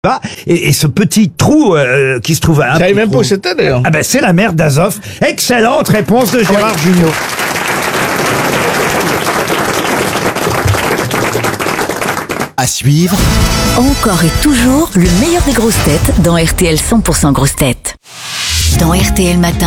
Là, et ce petit trou qui se trouve à un Je savais petit même pas trou. où c'était d'ailleurs. Ah ben c'est la mer d'Azov. Excellente réponse de Gérard Jugnot. À suivre, Encore et toujours le meilleur des grosses têtes dans RTL 100% grosses têtes. Dans RTL Matin.